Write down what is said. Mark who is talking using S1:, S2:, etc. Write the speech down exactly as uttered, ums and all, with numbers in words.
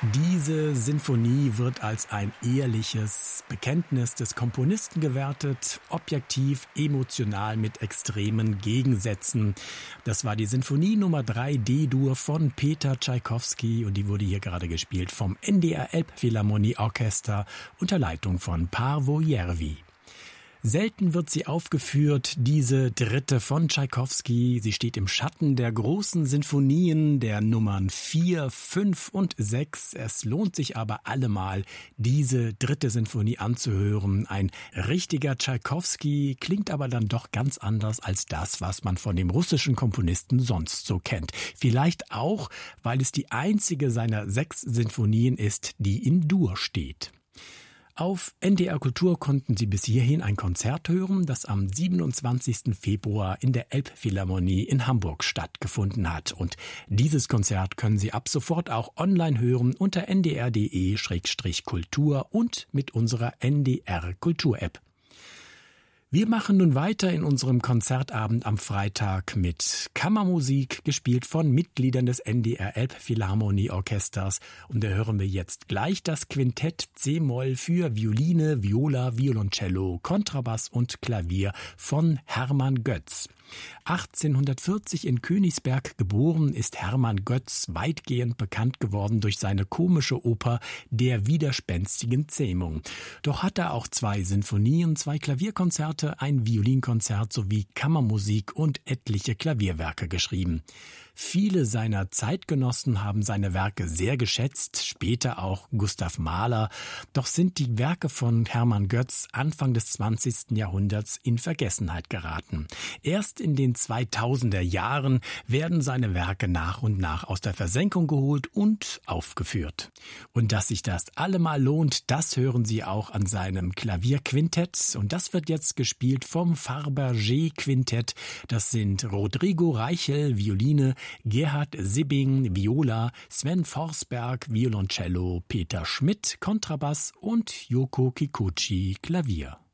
S1: Diese Sinfonie wird als ein ehrliches Bekenntnis des Komponisten gewertet, objektiv, emotional mit extremen Gegensätzen. Das war die Sinfonie Nummer drei D-Dur von Peter Tschaikowski und die wurde hier gerade gespielt vom N D R Elbphilharmonie Orchester unter Leitung von Paavo Järvi. Selten wird sie aufgeführt, diese dritte von Tschaikowski. Sie steht im Schatten der großen Sinfonien der Nummern vier, fünf und sechs. Es lohnt sich aber allemal, diese dritte Sinfonie anzuhören. Ein richtiger Tschaikowski klingt aber dann doch ganz anders als das, was man von dem russischen Komponisten sonst so kennt. Vielleicht auch, weil es die einzige seiner sechs Sinfonien ist, die in Dur steht. Auf N D R Kultur konnten Sie bis hierhin ein Konzert hören, das am siebenundzwanzigsten Februar in der Elbphilharmonie in Hamburg stattgefunden hat. Und dieses Konzert können Sie ab sofort auch online hören unter n d r punkt d e Schrägstrich kultur und mit unserer N D R Kultur App. Wir machen nun weiter in unserem Konzertabend am Freitag mit Kammermusik, gespielt von Mitgliedern des N D R Elbphilharmonie Orchesters. Und da hören wir jetzt gleich das Quintett C-Moll für Violine, Viola, Violoncello, Kontrabass und Klavier von Hermann Götz. achtzehnhundertvierzig in Königsberg geboren, ist Hermann Götz weitgehend bekannt geworden durch seine komische Oper Der widerspenstigen Zähmung. Doch hat er auch zwei Sinfonien, zwei Klavierkonzerte, ein Violinkonzert sowie Kammermusik und etliche Klavierwerke geschrieben. Viele seiner Zeitgenossen haben seine Werke sehr geschätzt, später auch Gustav Mahler. Doch sind die Werke von Hermann Götz Anfang des zwanzigsten Jahrhunderts in Vergessenheit geraten. Erst in den zweitausender Jahren werden seine Werke nach und nach aus der Versenkung geholt und aufgeführt. Und dass sich das allemal lohnt, das hören Sie auch an seinem Klavierquintett. Und das wird jetzt gespielt vom Fabergé-Quintett. Das sind Rodrigo Reichel, Violine, Gerhard Sibbing, Viola, Sven Forsberg, Violoncello, Peter Schmidt, Kontrabass und Yoko Kikuchi, Klavier.